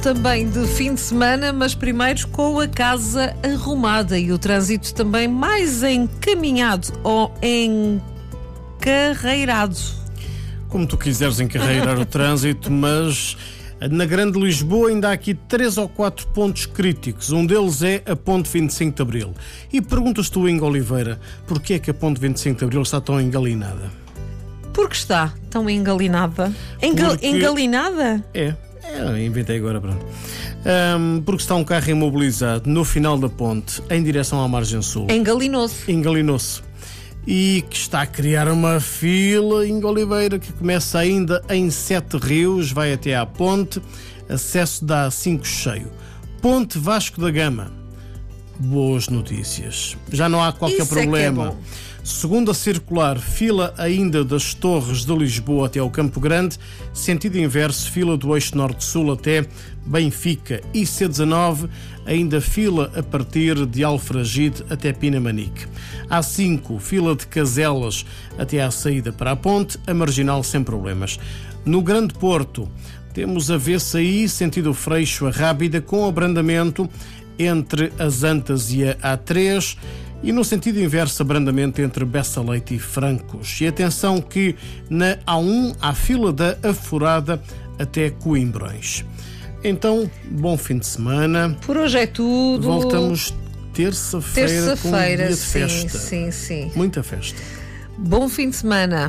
também de fim de semana, mas primeiro com a casa arrumada e o trânsito também mais encaminhado ou encarreirado. Como tu quiseres encarreirar o trânsito, mas na Grande Lisboa ainda há aqui 3 ou 4 pontos críticos. Um deles é a Ponte 25 de Abril. E perguntas tu, Inga Oliveira, porquê é que a Ponte 25 de Abril está tão engalinada? Porque está tão engalinada. Engalinada? Inventei agora, pronto. Porque está um carro imobilizado no final da ponte, em direção à margem sul. Engalinou-se. E que está a criar uma fila, Inga Oliveira, que começa ainda em Sete Rios, vai até à ponte, acesso da A5 cheio. Ponte Vasco da Gama. Boas notícias. Já não há qualquer problema. É que é bom. Segunda circular, fila ainda das Torres de Lisboa até ao Campo Grande, sentido inverso, fila do eixo norte-sul até Benfica. E C19, ainda fila a partir de Alfragide até Pinamanique. A5, fila de Caselas até à saída para a ponte, a marginal sem problemas. No Grande Porto, temos a VCI, sentido Freixo a Rábida, com abrandamento entre as Antas e a A3, e no sentido inverso, abrandamento entre Bessa Leite e Francos. E atenção que na A1 há fila da Aforada até Coimbrões. Então, bom fim de semana. Por hoje é tudo. Voltamos terça-feira com um dia de festa. Sim. Muita festa. Bom fim de semana.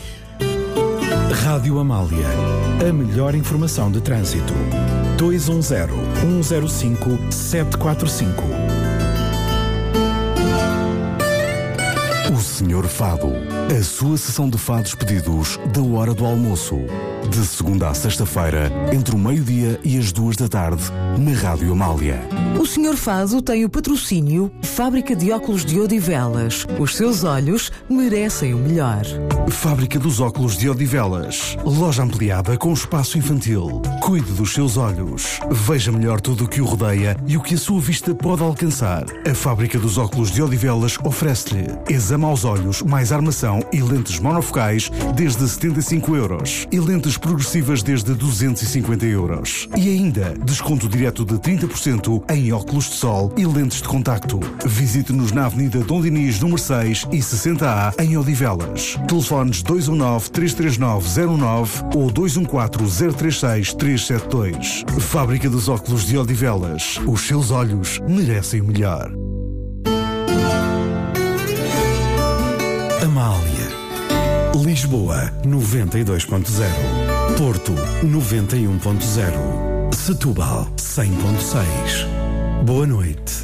Rádio Amália. A melhor informação de trânsito. 210-105-745. O Senhor Fado, a sua sessão de fados pedidos da hora do almoço. De segunda a sexta-feira, entre o meio-dia e as 2 da tarde, na Rádio Amália. O Senhor Fado tem o patrocínio Fábrica de Óculos de Odivelas. Os seus olhos merecem o melhor. Fábrica dos Óculos de Odivelas. Loja ampliada com espaço infantil. Cuide dos seus olhos. Veja melhor tudo o que o rodeia e o que a sua vista pode alcançar. A Fábrica dos Óculos de Odivelas oferece-lhe exame aos olhos, mais armação e lentes monofocais desde 75 euros. E lentes progressivas desde 250 euros. E ainda, desconto direto de 30% em óculos de sol e lentes de contacto. Visite-nos na Avenida Dom Dinis, número 6 e 60A, em Odivelas. Telefones 219-339-09 ou 214-036-372. Fábrica dos Óculos de Odivelas. Os seus olhos merecem o melhor. Amália. Lisboa 92.0, Porto 91.0, Setúbal 100.6. Boa noite.